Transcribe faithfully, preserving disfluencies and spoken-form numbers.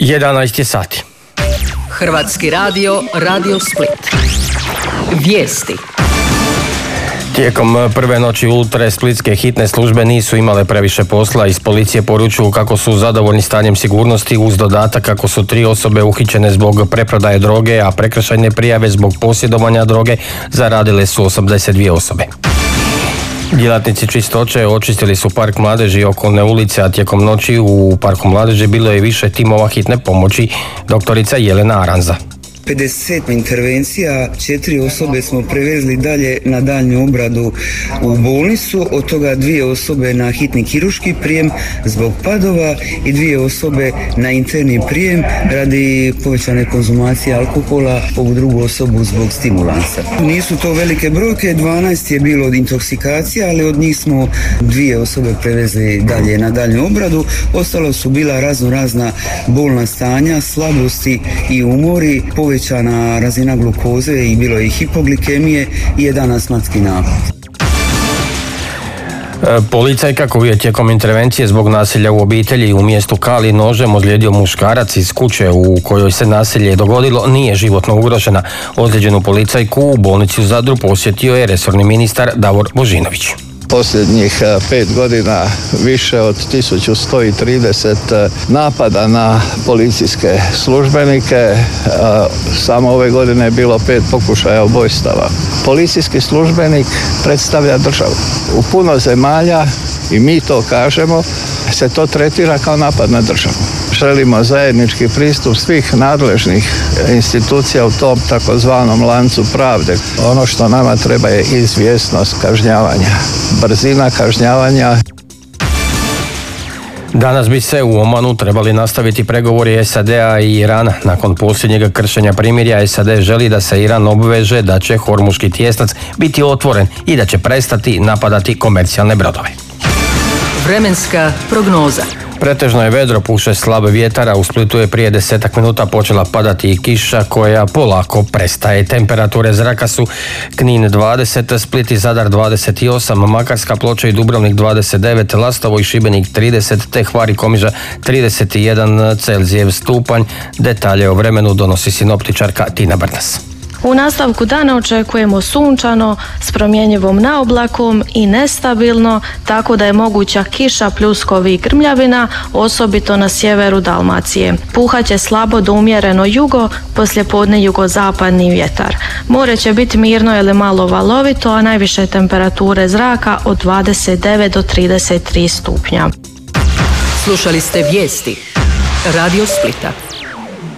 jedanaest je sati. Hrvatski radio, Radio Split. Vijesti. Tijekom prve noći ultre splitske hitne službe nisu imale previše posla. Iz policije poručuju kako su zadovoljni stanjem sigurnosti, uz dodatak kako su tri osobe uhićene zbog preprodaje droge, a prekršajne prijave zbog posjedovanja droge zaradile su osamdeset dvije osobe. Djelatnici čistoće očistili su park mladeži i okolne ulice, a tijekom noći u parku mladeži bilo je više timova hitne pomoći. Doktorica Jelena Aranza. pedeset intervencija, četiri osobe smo prevezli dalje na daljnju obradu u bolnicu, od toga dvije osobe na hitni kirurški prijem zbog padova i dvije osobe na interni prijem radi povećane konzumacije alkohola, ovu drugu osobu zbog stimulansa. Nisu to velike brojke, dvanaest je bilo od intoksikacija, ali od njih smo dvije osobe prevezli dalje na daljnju obradu, ostalo su bila razno razna bolna stanja, slabosti i umori, povećana razina glukoze i bilo je i hipoglikemije i jedan astmatski napad. Policajka koju je tijekom intervencije zbog nasilja u obitelji u mjestu Kali nožem ozlijedio muškarac iz kuće u kojoj se nasilje dogodilo nije životno ugrožena. Ozlijeđenu policajku u bolnici u Zadru posjetio je resorni ministar Davor Božinović. Posljednjih pet godina više od tisuću sto trideset napada na policijske službenike. Samo ove godine je bilo pet pokušaja ubojstava. Policijski službenik predstavlja državu. U puno zemalja, i mi to kažemo, se to tretira kao napad na državu. Želimo zajednički pristup svih nadležnih institucija u tom takozvanom lancu pravde. Ono što nama treba je izvjesnost kažnjavanja, brzina kažnjavanja. Danas bi se u Omanu trebali nastaviti pregovori S A D-a i Irana. Nakon posljednjeg kršenja primirja S A D želi da se Iran obveže da će Hormuški tjesnac biti otvoren i da će prestati napadati komercijalne brodove. Vremenska prognoza. Pretežno je vedro, puše slab vjetar, a u Splitu je prije desetak minuta počela padati i kiša koja polako prestaje. Temperature zraka su Knin dvadeset, Split i Zadar dvadeset osam, Makarska, Ploče i Dubrovnik dvadeset devet, Lastovo i Šibenik trideset, te Hvar i Komiža trideset jedan Celzijev stupanj. Detalje o vremenu donosi sinoptičarka Tina Brnas. U nastavku dana očekujemo sunčano s promjenjivom naoblakom i nestabilno, tako da je moguća kiša, pljuskovi i grmljavina, osobito na sjeveru Dalmacije. Puhaće slabo do umjereno jugo, poslijepodne jugozapadni vjetar. More će biti mirno ili malo valovito, a najviše temperature zraka od dvadeset devet do trideset tri stupnja. Slušali ste vijesti Radio Splita.